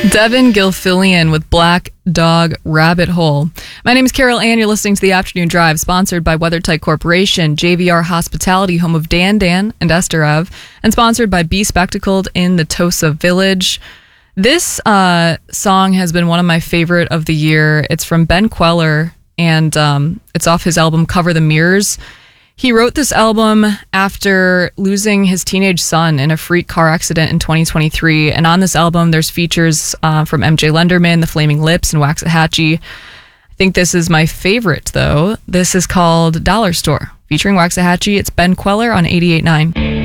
Devin Gilfillian with Black Dog Rabbit Hole. My name is Carol Ann. You're listening to The Afternoon Drive, sponsored by WeatherTight Corporation, JVR Hospitality, home of Dan and Esther Ev, and sponsored by Be Spectacled in the Tosa Village. This song has been one of my favorite of the year. It's from Ben Queller, and it's off his album Cover the Mirrors. He wrote this album after losing his teenage son in a freak car accident in 2023. And on this album, there's features from MJ Lenderman, The Flaming Lips, and Waxahachie. I think this is my favorite, though. This is called Dollar Store, featuring Waxahachie. It's Ben Queller on 88.9.